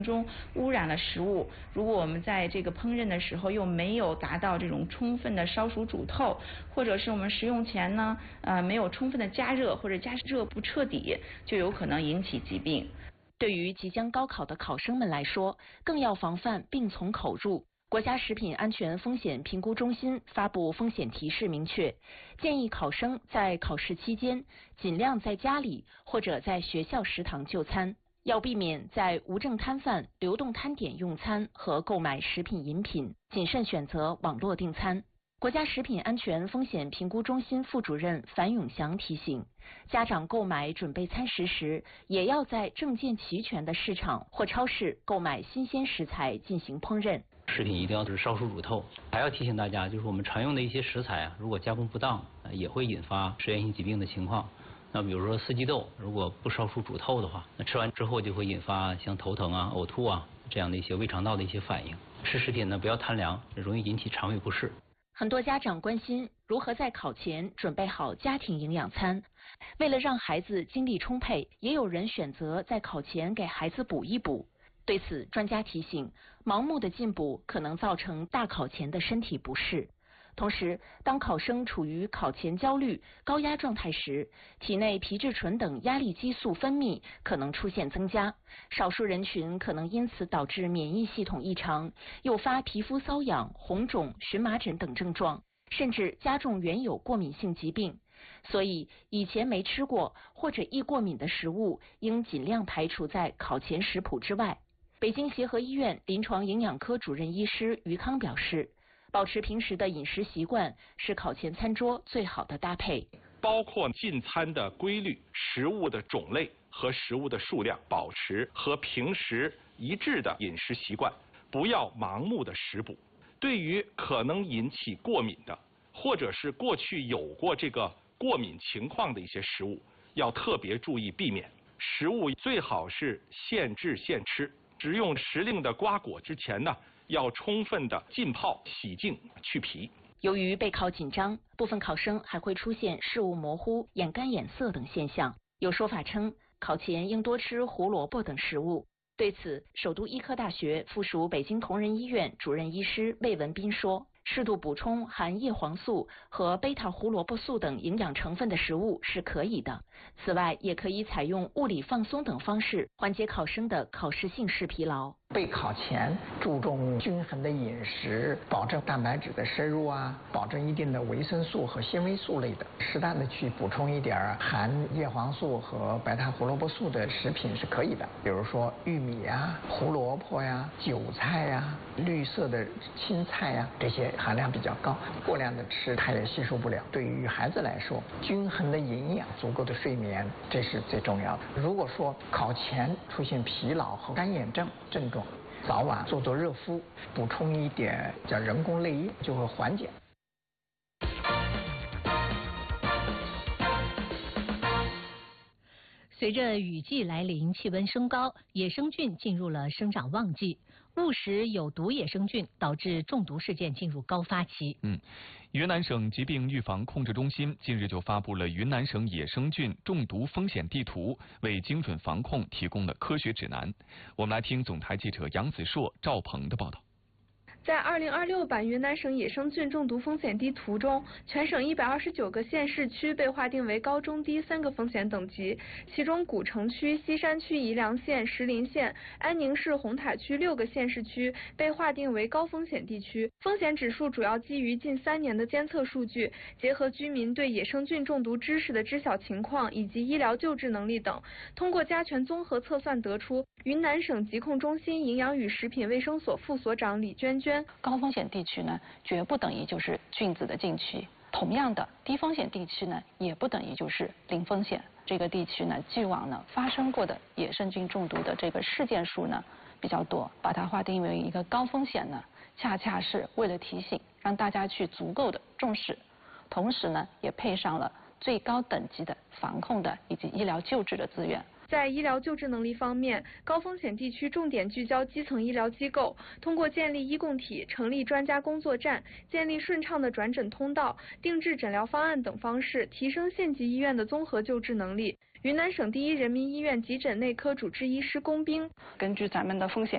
中污染了食物，如果我们在这个烹饪的时候又没有达到这种充分的烧熟煮透，或者是我们食用前呢没有充分的加热，或者加热不彻底，就有可能引起疾病。 对于即将高考的考生们来说，更要防范病从口入。国家食品安全风险评估中心发布风险提示，明确建议考生在考试期间尽量在家里或者在学校食堂就餐。要避免在无证摊贩、流动摊点用餐和购买食品饮品，谨慎选择网络订餐。国家食品安全风险评估中心副主任樊永祥提醒，家长购买准备餐食时，也要在证件齐全的市场或超市购买新鲜食材进行烹饪。 食品一定要是烧熟煮透，还要提醒大家，就是我们常用的一些食材如果加工不当，也会引发食源性疾病的情况。那比如说四季豆，如果不烧熟煮透的话，那吃完之后就会引发像头疼啊、呕吐啊这样的一些胃肠道的一些反应。吃食品呢不要贪凉，容易引起肠胃不适。 很多家长关心如何在考前准备好家庭营养餐。为了让孩子精力充沛，也有人选择在考前给孩子补一补。对此，专家提醒，盲目的进补可能造成大考前的身体不适。同时，当考生处于考前焦虑、高压状态时，体内皮质醇等压力激素分泌可能出现增加，少数人群可能因此导致免疫系统异常，诱发皮肤瘙痒、红肿、荨麻疹等症状，甚至加重原有过敏性疾病。所以，以前没吃过或者易过敏的食物，应尽量排除在考前食谱之外。北京协和医院临床营养科主任医师于康表示，保持平时的饮食习惯是考前餐桌最好的搭配， 包括进餐的规律、食物的种类和食物的数量，保持和平时一致的饮食习惯，不要盲目的食补。对于可能引起过敏的，或者是过去有过这个过敏情况的一些食物，要特别注意避免。食物最好是现制现吃，食用时令的瓜果之前呢，要充分的浸泡、洗净、去皮。 由于备考紧张，部分考生还会出现视物模糊、眼干眼涩等现象。有说法称，考前应多吃胡萝卜等食物。对此，首都医科大学附属北京同仁医院主任医师魏文斌说，适度补充含叶黄素和贝塔胡萝卜素等营养成分的食物是可以的。此外，也可以采用物理放松等方式缓解考生的考试性视疲劳。 备考前注重均衡的饮食，保证蛋白质的摄入保证一定的维生素和纤维素类的，适当的去补充一点含叶黄素和贝塔胡萝卜素的食品是可以的，比如说玉米胡萝卜韭菜绿色的青菜这些含量比较高，过量的吃它也吸收不了。对于孩子来说，均衡的营养、足够的睡眠，这是最重要的。如果说考前出现疲劳和干眼症症状，早晚做热敷，补充一点叫人工泪液，就会缓解。 随着雨季来临，气温升高，野生菌进入了生长旺季，误食有毒野生菌导致中毒事件进入高发期。 云南省疾病预防控制中心近日就发布了云南省野生菌中毒风险地图，为精准防控提供了科学指南。我们来听总台记者杨子硕、赵鹏的报道。 在2026版云南省野生菌中毒风险地图中，全省129个县市区被划定为高、中、低3个风险等级，其中古城区、西山区、宜良县、石林县、安宁市红塔区6个县市区被划定为高风险地区。风险指数主要基于近3年的监测数据，结合居民对野生菌中毒知识的知晓情况以及医疗救治能力等，通过加权综合测算得出，云南省疾控中心营养与食品卫生所副所长李娟娟， 高风险地区呢，绝不等于就是菌子的禁区。同样的，低风险地区呢，也不等于就是零风险。这个地区呢，既往呢发生过的野生菌中毒的这个事件数呢比较多，把它划定为一个高风险呢，恰恰是为了提醒，让大家去足够的重视，同时呢，也配上了最高等级的防控的以及医疗救治的资源。 在医疗救治能力方面，高风险地区重点聚焦基层医疗机构，通过建立医共体、成立专家工作站、建立顺畅的转诊通道、定制诊疗方案等方式，提升县级医院的综合救治能力。云南省第一人民医院急诊内科主治医师龚斌， 根据咱们的风险